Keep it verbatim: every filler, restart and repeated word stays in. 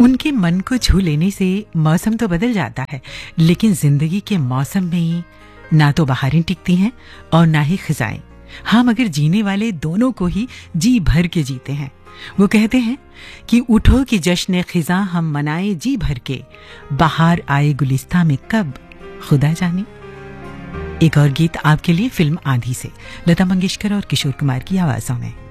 उनके मन को छू लेने से मौसम तो बदल जाता है, लेकिन जिंदगी के मौसम में ना तो बहारें टिकती हैं और ना ही खिजाएं। हाँ, मगर जीने वाले दोनों को ही जी भर के जीते हैं। वो कहते हैं कि उठो कि जश्न खिजा हम मनाए जी भर के, बाहर आए गुलिस्ता में कब खुदा जाने। एक और गीत आपके लिए फिल्म आंधी से, लता मंगेशकर और किशोर कुमार की आवाजों में।